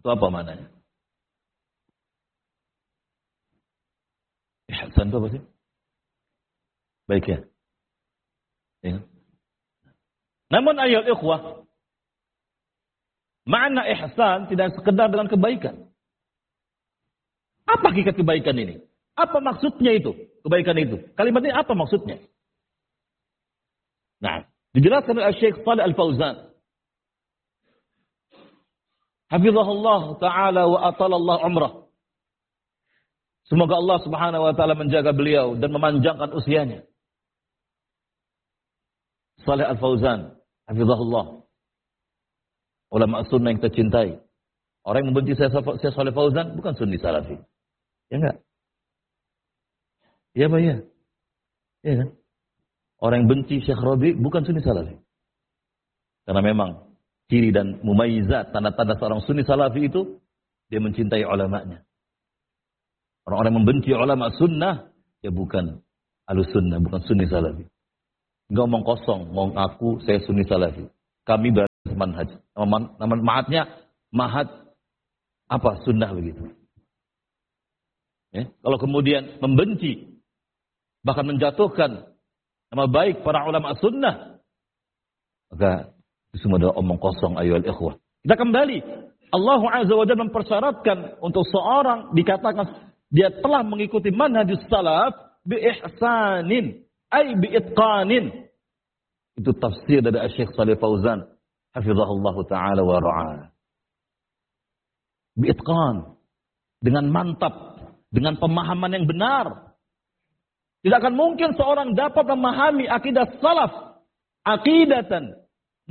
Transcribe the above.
Itu apa maknanya? Ihsan itu apa sih? Baik ya. Namun ayat ikhwah, makna ihsan tidak sekedar dengan kebaikan. Apa hakikat kebaikan ini? Apa maksudnya itu? Kebaikan itu. Kalimat ini apa maksudnya? Nah, dijelaskan oleh Syekh Shalih Al-Fauzan. Hafizahullah ta'ala wa atalallah umrah. Semoga Allah subhanahu wa ta'ala menjaga beliau dan memanjangkan usianya. Shalih Al-Fauzan. Hafizahullah. Ulama sunnah yang kita cintai. Orang yang membenci saya Shalih Fauzan bukan sunni salafi. Ya enggak? Ya Pak ya. Ya kan? Orang yang benci Syekh Rabi bukan sunni salafi. Karena memang ciri dan mumayyizat, tanda-tanda seorang sunni salafi itu dia mencintai ulamanya. Orang-orang yang membenci ulama sunnah ya bukan ahlus sunnah, bukan sunni salafi. Enggak omong kosong, ngomong aku saya sunni salafi. Kami bermanhaj. Nama mahatnya mahat apa sunnah begitu. Ya, kalau kemudian membenci bahkan menjatuhkan nama baik para ulama sunnah, maka itu semua adalah omong kosong ayyuhal ikhwah. Kita kembali. Allah Azza wa Jalla mempersyaratkan untuk seorang dikatakan dia telah mengikuti manhajus salaf bi ihsanin ay bi itqanin. Itu tafsir dari Syekh Shalih Fauzan hafizahullah taala wa ra'ah. Bi itqan, dengan mantap, dengan pemahaman yang benar. Tidak akan mungkin seorang dapat memahami akidah salaf aqidatan